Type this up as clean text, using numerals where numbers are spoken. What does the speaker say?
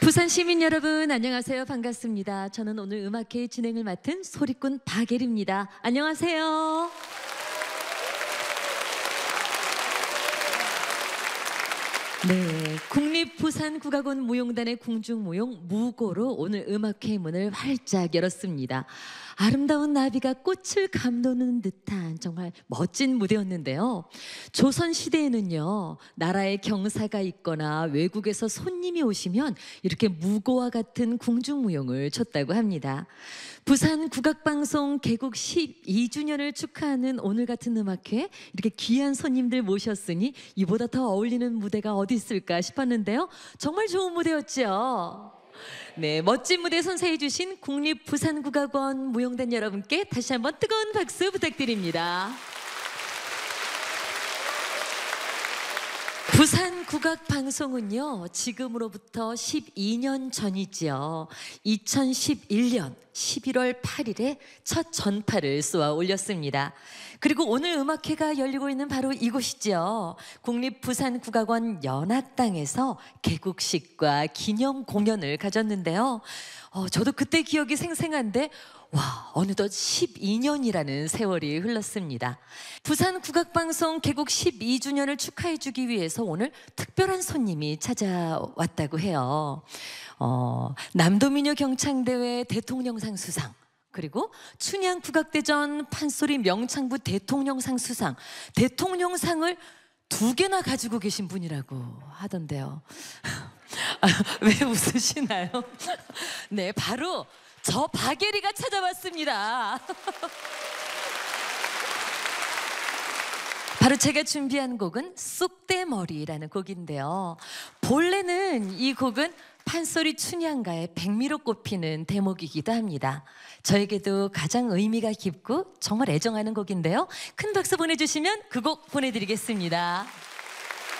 부산 시민 여러분 안녕하세요. 반갑습니다. 저는 오늘 음악회 진행을 맡은 소리꾼 박예리입니다. 안녕하세요. 네, 국립부산국악원 무용단의 궁중무용 무고로 오늘 음악회 문을 활짝 열었습니다. 아름다운 나비가 꽃을 감도는 듯한 정말 멋진 무대였는데요. 조선시대에는요, 나라에 경사가 있거나 외국에서 손님이 오시면 이렇게 무고와 같은 궁중무용을 췄다고 합니다. 부산국악방송 개국 12주년을 축하하는 오늘 같은 음악회, 이렇게 귀한 손님들 모셨으니 이보다 더 어울리는 무대가 어디 있을까 싶었는데요. 정말 좋은 무대였죠. 네, 멋진 무대 선사해 주신 국립부산국악원 무용단 여러분께 다시 한번 뜨거운 박수 부탁드립니다. 부산국악방송은요, 지금으로부터 12년 전이지요. 2011년 11월 8일에 첫 전파를 쏘아 올렸습니다. 그리고 오늘 음악회가 열리고 있는 바로 이곳이죠. 국립부산국악원 연합당에서 개국식과 기념 공연을 가졌는데요. 저도 그때 기억이 생생한데 와, 어느덧 12년이라는 세월이 흘렀습니다. 부산국악방송 개국 12주년을 축하해주기 위해서 오늘 특별한 손님이 찾아왔다고 해요. 남도민요 경창대회 대통령상 수상, 그리고 춘향국악대전 판소리 명창부 대통령상 수상, 대통령상을 2개나 가지고 계신 분이라고 하던데요. 왜 웃으시나요? 네, 바로 저 박예리가 찾아왔습니다. 바로 제가 준비한 곡은 쑥대머리라는 곡인데요. 본래는 이 곡은 판소리 춘향가의 백미로 꼽히는 대목이기도 합니다. 저에게도 가장 의미가 깊고 정말 애정하는 곡인데요. 큰 박수 보내주시면 그 곡 보내드리겠습니다.